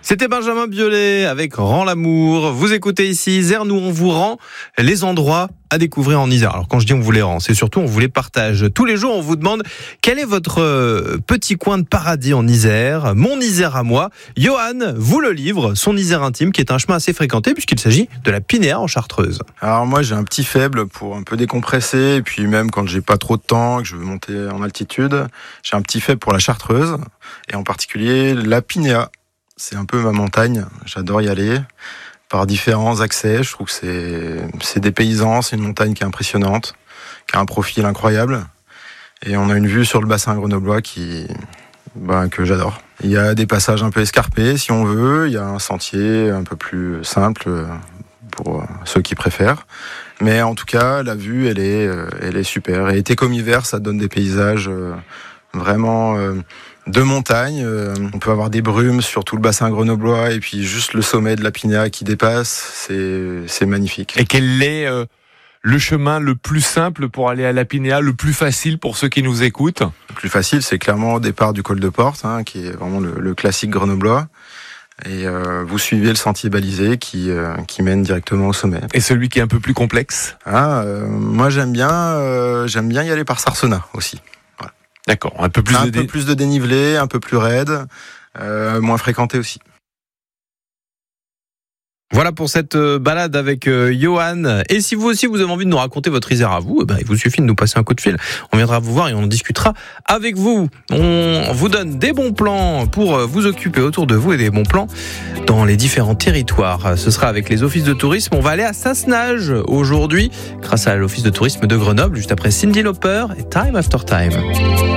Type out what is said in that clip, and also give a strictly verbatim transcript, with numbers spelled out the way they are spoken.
C'était Benjamin Biolay avec Rends l'amour. Vous écoutez ici Isère, nous on vous rend les endroits à découvrir en Isère. Alors quand je dis on vous les rend, c'est surtout on vous les partage. Tous les jours on vous demande quel est votre petit coin de paradis en Isère, mon Isère à moi. Johan vous le livre, son Isère intime qui est un chemin assez fréquenté puisqu'il s'agit de la Pinéa en Chartreuse. Alors moi j'ai un petit faible pour un peu décompresser et puis même quand j'ai pas trop de temps, que je veux monter en altitude, j'ai un petit faible pour la Chartreuse et en particulier la Pinéa. C'est un peu ma montagne, j'adore y aller, par différents accès, je trouve que c'est, c'est dépaysant, c'est une montagne qui est impressionnante, qui a un profil incroyable, et on a une vue sur le bassin grenoblois qui, bah, que j'adore. Il y a des passages un peu escarpés si on veut, il y a un sentier un peu plus simple pour ceux qui préfèrent, mais en tout cas la vue elle est, elle est super, et été comme hiver ça donne des paysages vraiment... de montagne, euh, on peut avoir des brumes sur tout le bassin grenoblois et puis juste le sommet de la Pinéa qui dépasse, c'est, c'est magnifique. Et quel est euh, le chemin le plus simple pour aller à la Pinéa, le plus facile pour ceux qui nous écoutent ? Le plus facile, c'est clairement au départ du col de Porte, hein, qui est vraiment le, le classique grenoblois. Et euh, vous suivez le sentier balisé qui, euh, qui mène directement au sommet. Et celui qui est un peu plus complexe ? ah, euh, Moi j'aime bien, euh, j'aime bien y aller par Sarsena aussi. D'accord, un peu plus un de peu dé... plus de dénivelé, un peu plus raide, euh, moins fréquenté aussi. Voilà pour cette balade avec Johan. Et si vous aussi vous avez envie de nous raconter votre Isère à vous, eh ben, il vous suffit de nous passer un coup de fil. On viendra vous voir et on en discutera avec vous. On vous donne des bons plans pour vous occuper autour de vous et des bons plans dans les différents territoires. Ce sera avec les offices de tourisme. On va aller à Sassenage aujourd'hui grâce à l'office de tourisme de Grenoble, juste après Cyndi Lauper et Time After Time.